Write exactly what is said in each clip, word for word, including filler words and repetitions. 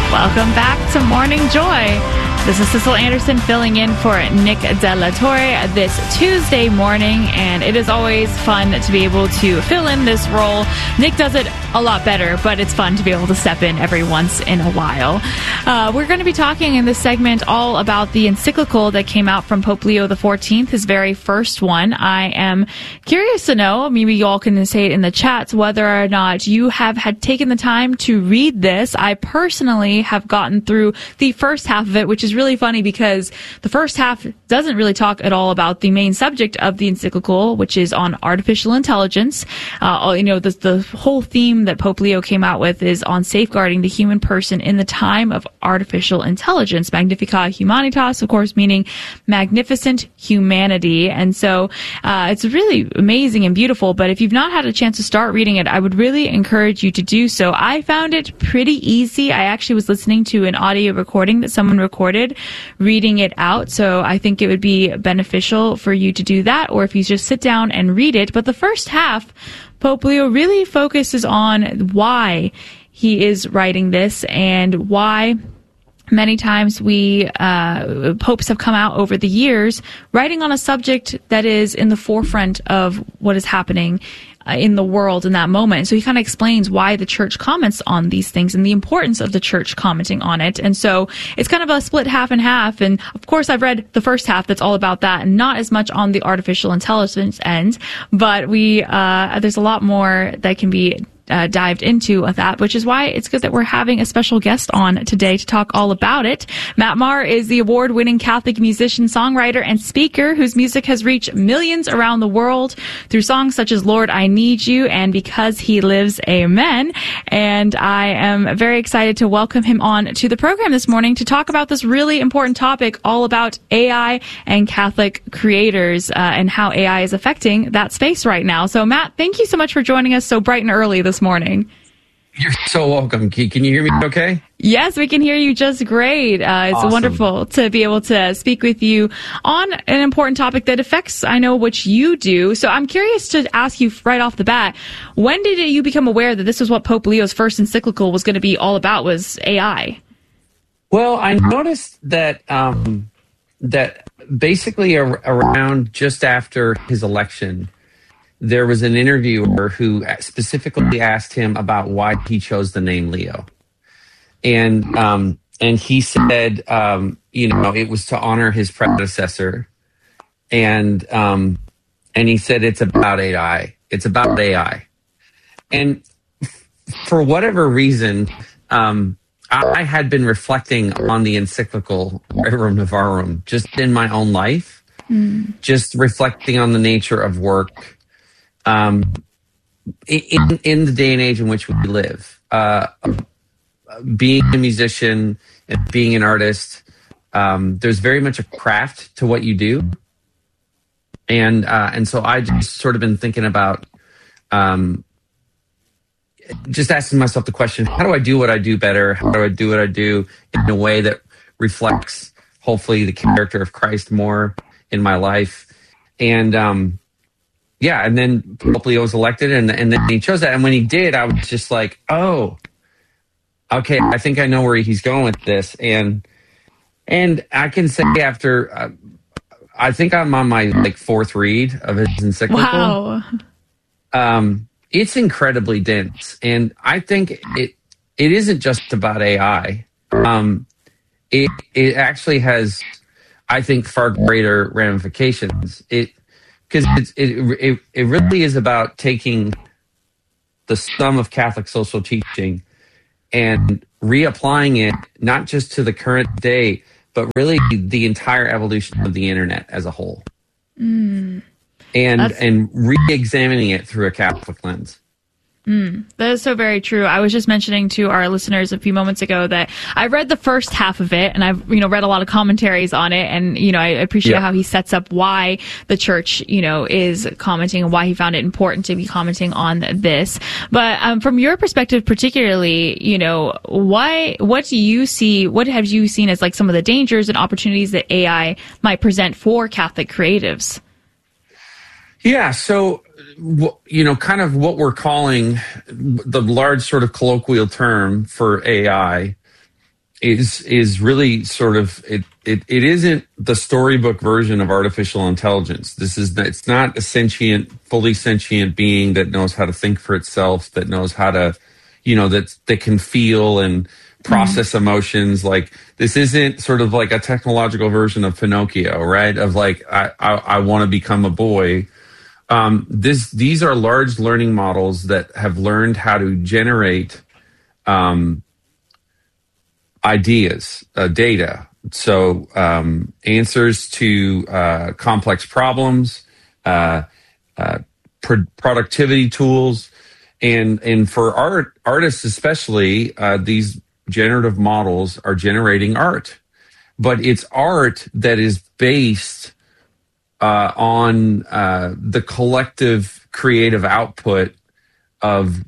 Welcome back to Morning Joy. This is Cecil Anderson filling in for Nick De La Torre this Tuesday morning, and it is always fun to be able to fill in this role. Nick does it a lot better, but it's fun to be able to step in every once in a while. Uh, we're going to be talking in this segment all about the encyclical that came out from Pope Leo the fourteenth, his very first one. I am curious to know, maybe you all can say it in the chats, whether or not you have had taken the time to read this. I personally have gotten through the first half of it, which is really funny because the first half doesn't really talk at all about the main subject of the encyclical, which is on artificial intelligence. Uh, you know, the, the whole theme that Pope Leo came out with is on safeguarding the human person in the time of artificial intelligence. Magnificat Humanitas, of course, meaning magnificent humanity. And so uh, it's really amazing and beautiful. But if you've not had a chance to start reading it, I would really encourage you to do so. I found it pretty easy. I actually was listening to an audio recording that someone recorded reading it out. So I think it would be beneficial for you to do that, or if you just sit down and read it. But the first half, Pope Leo really focuses on why he is writing this and why many times we, uh, popes have come out over the years writing on a subject that is in the forefront of what is happening uh, in the world in that moment. So he kind of explains why the church comments on these things and the importance of the church commenting on it. And so it's kind of a split half and half. And of course, I've read the first half that's all about that and not as much on the artificial intelligence end. But we, uh, there's a lot more that can be Uh, dived into that, which is why it's good that we're having a special guest on today to talk all about it. Matt Maher is the award-winning Catholic musician, songwriter, and speaker whose music has reached millions around the world through songs such as Lord, I Need You and Because He Lives, Amen. And I am very excited to welcome him on to the program this morning to talk about this really important topic all about A I and Catholic creators uh, and how A I is affecting that space right now. So, Matt, thank you so much for joining us so bright and early this morning. You're so welcome. Can you hear me okay? Yes, we can hear you just great. Uh, it's awesome. Wonderful to be able to speak with you on an important topic that affects, I know, what you do. So I'm curious to ask you right off the bat, when did you become aware that this was what Pope Leo's first encyclical was going to be all about, was A I? Well, I noticed that um, that basically ar- around just after his election, there was an interviewer who specifically asked him about why he chose the name Leo. And um, and he said, um, you know, it was to honor his predecessor. And um, and he said, it's about A I. It's about A I. And for whatever reason, um, I had been reflecting on the encyclical Rerum Novarum just in my own life, mm. just reflecting on the nature of work. Um, in, in the day and age in which we live, uh, being a musician and being an artist, um, there's very much a craft to what you do. And, uh, and so I just sort of been thinking about, um, just asking myself the question, how do I do what I do better? How do I do what I do in a way that reflects, hopefully, the character of Christ more in my life? And, um, Yeah, and then Pope Leo was elected, and and then he chose that. And when he did, I was just like, oh, okay, I think I know where he's going with this. And and I can say after, uh, I think I'm on my like fourth read of his encyclical. Wow. Um, it's incredibly dense, and I think it it isn't just about A I. Um, it it actually has, I think, far greater ramifications. It Because it, it it really is about taking the sum of Catholic social teaching and reapplying it not just to the current day, but really the entire evolution of the internet as a whole, mm, and and re-examining it through a Catholic lens. Mm, that is so very true. I was just mentioning to our listeners a few moments ago that I read the first half of it, and I've, you know, read a lot of commentaries on it, and, you know, I appreciate yeah. how he sets up why the church, you know, is commenting and why he found it important to be commenting on this. But um, from your perspective, particularly, you know, why, what do you see, what have you seen as like some of the dangers and opportunities that A I might present for Catholic creatives? Yeah, so, you know, kind of what we're calling the large sort of colloquial term for A I is is really sort of it, it it isn't the storybook version of artificial intelligence. This is it's not a sentient, fully sentient being that knows how to think for itself, that knows how to, you know, that that can feel and process mm-hmm. emotions. Like this isn't sort of like a technological version of Pinocchio, right? Of like I I, I want to become a boy. Um, this these are large learning models that have learned how to generate um, ideas, uh, data, so um, answers to uh, complex problems, uh, uh, pr- productivity tools, and and for art artists especially, uh, these generative models are generating art, but it's art that is based uh, on uh, the collective creative output of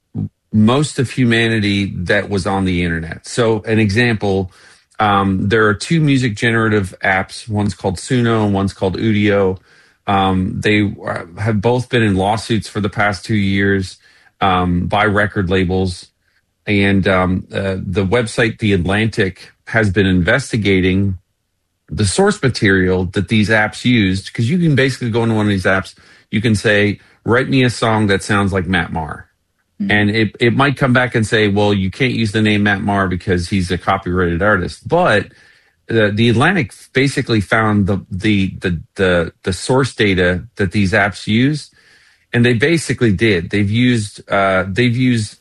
most of humanity that was on the internet. So an example, um, there are two music generative apps. One's called Suno and one's called Udio. Um, they have both been in lawsuits for the past two years um, by record labels. And um, uh, the website The Atlantic has been investigating the source material that these apps used, because you can basically go into one of these apps, you can say, write me a song that sounds like Matt Maher. Mm-hmm. And it, it might come back and say, well, you can't use the name Matt Maher because he's a copyrighted artist. But the, the Atlantic basically found the, the the the the source data that these apps used, and they basically did. They've used uh, they've used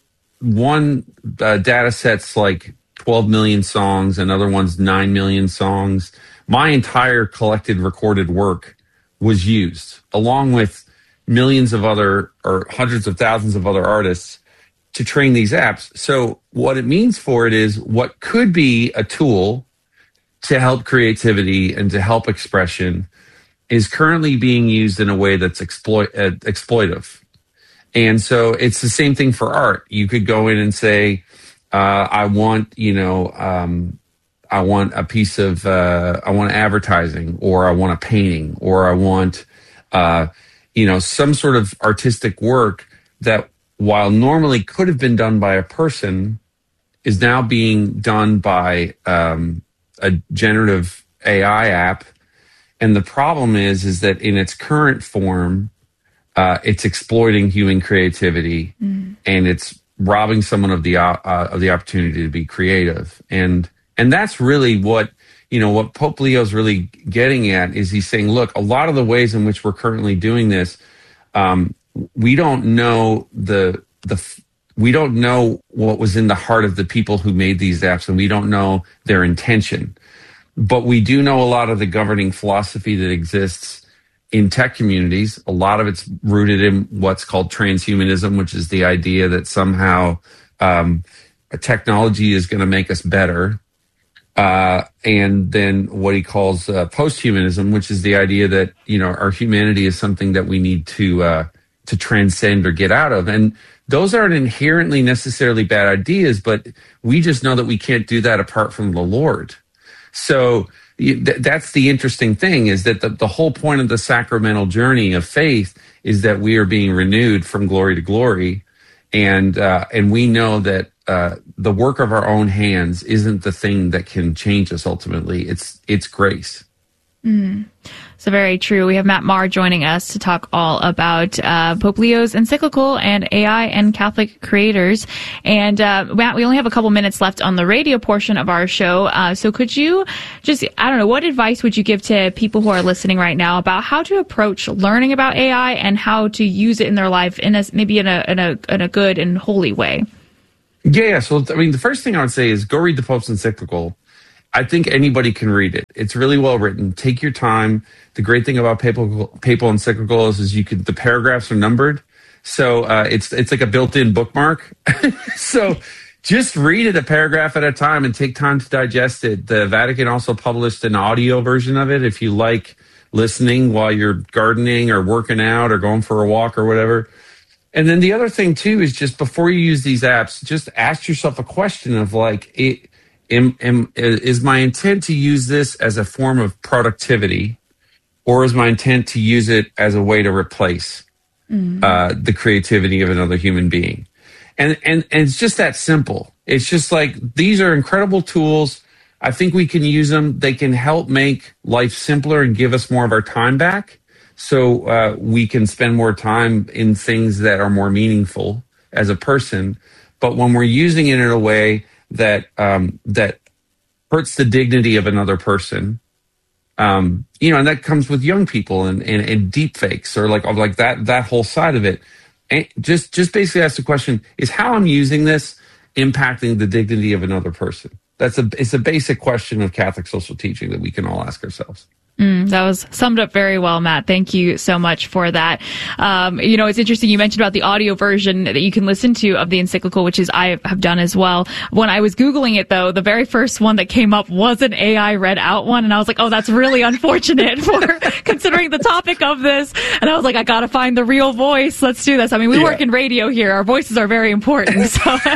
one uh, data set's like twelve million songs, and other one's nine million songs. My entire collected recorded work was used, along with millions of other or hundreds of thousands of other artists, to train these apps. So what it means for it is what could be a tool to help creativity and to help expression is currently being used in a way that's exploit uh, exploitive. And so it's the same thing for art. You could go in and say, uh, I want, you know, um, I want a piece of, uh, I want advertising, or I want a painting, or I want, uh, you know, some sort of artistic work that, while normally could have been done by a person, is now being done by um, a generative A I app. And the problem is, is that in its current form, uh, it's exploiting human creativity, mm. and it's robbing someone of the uh, of the opportunity to be creative. And and that's really what, you know, what Pope Leo's really getting at is he's saying, look, a lot of the ways in which we're currently doing this, um, we don't know the the we don't know what was in the heart of the people who made these apps, and we don't know their intention. But we do know a lot of the governing philosophy that exists in tech communities. A lot of it's rooted in what's called transhumanism, which is the idea that somehow um, a technology is going to make us better. Uh, and then what he calls uh, posthumanism, which is the idea that, you know, our humanity is something that we need to uh, to transcend or get out of. And those aren't inherently necessarily bad ideas, but we just know that we can't do that apart from the Lord. So th- that's the interesting thing, is that the, the whole point of the sacramental journey of faith is that we are being renewed from glory to glory. And uh, and we know that uh, the work of our own hands isn't the thing that can change us ultimately. It's it's grace. Mm. So very true. We have Matt Maher joining us to talk all about uh, Pope Leo's encyclical and A I and Catholic creators. And uh, Matt, we only have a couple minutes left on the radio portion of our show. Uh, so could you just, I don't know, what advice would you give to people who are listening right now about how to approach learning about A I and how to use it in their life in a maybe in a in a in a good and holy way? Yeah. So I mean, the first thing I would say is go read the Pope's encyclical. I think anybody can read it. It's really well written. Take your time. The great thing about papal papal encyclicals is you could the paragraphs are numbered, so uh, it's it's like a built-in bookmark. So just read it a paragraph at a time and take time to digest it. The Vatican also published an audio version of it if you like listening while you're gardening or working out or going for a walk or whatever. And then the other thing too is just before you use these apps, just ask yourself a question of like it. Am, am, is my intent to use this as a form of productivity, or is my intent to use it as a way to replace mm. uh, the creativity of another human being? And, and and it's just that simple. It's just like, these are incredible tools. I think we can use them. They can help make life simpler and give us more of our time back. So uh, we can spend more time in things that are more meaningful as a person. But when we're using it in a way that um, that hurts the dignity of another person, um, you know, and that comes with young people and, and, and deep fakes or like like that that whole side of it. And just just basically ask the question: is how I'm using this impacting the dignity of another person? That's a it's a basic question of Catholic social teaching that we can all ask ourselves. Mm, that was summed up very well, Matt. Thank you so much for that. Um, you know, it's interesting. You mentioned about the audio version that you can listen to of the encyclical, which is I have done as well. When I was Googling it, though, the very first one that came up was an A I read out one. And I was like, oh, that's really unfortunate for considering the topic of this. And I was like, I got to find the real voice. Let's do this. I mean, we yeah. work in radio here. Our voices are very important. So well,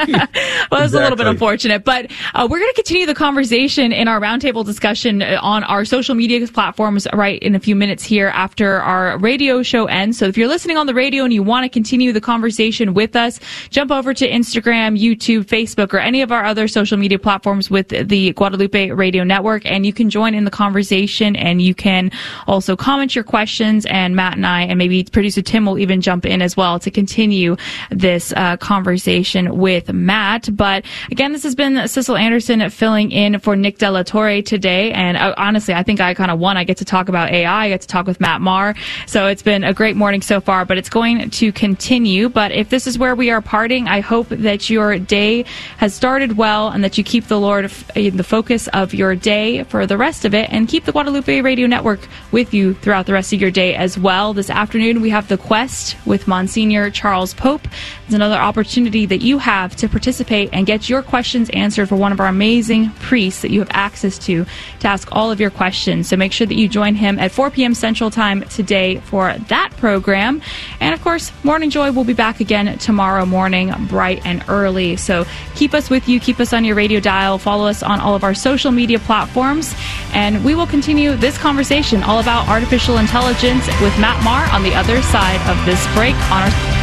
it was exactly. a little bit unfortunate. But uh, we're going to continue the conversation in our roundtable discussion on our social media platforms right in a few minutes here after our radio show ends. So if you're listening on the radio and you want to continue the conversation with us, jump over to Instagram, YouTube, Facebook, or any of our other social media platforms with the Guadalupe Radio Network, and you can join in the conversation, and you can also comment your questions, and Matt and I, and maybe producer Tim will even jump in as well to continue this uh, conversation with Matt. But again, this has been Sissel Anderson filling in for Nick De La Torre today, and uh, honestly, I think I kind of won. I get to talk about A I. I get to talk with Matt Maher. So it's been a great morning so far, but it's going to continue. But if this is where we are parting, I hope that your day has started well and that you keep the Lord in the focus of your day for the rest of it, and keep the Guadalupe Radio Network with you throughout the rest of your day as well. This afternoon, we have The Quest with Monsignor Charles Pope. It's another opportunity that you have to participate and get your questions answered for one of our amazing priests that you have access to, to ask all of your questions. So make sure that you join him at four p.m. Central Time today for that program. And of course, Morning Joy will be back again tomorrow morning, bright and early. So keep us with you, keep us on your radio dial, follow us on all of our social media platforms, and we will continue this conversation all about artificial intelligence with Matt Maher on the other side of this break on our...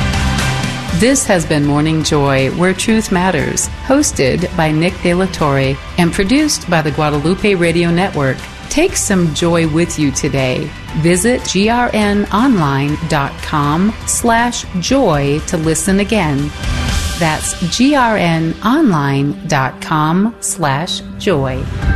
This has been Morning Joy, Where Truth Matters, hosted by Nick De La Torre and produced by the Guadalupe Radio Network. Take some joy with you today. Visit grnonline.com slash joy to listen again. That's grnonline.com slash joy.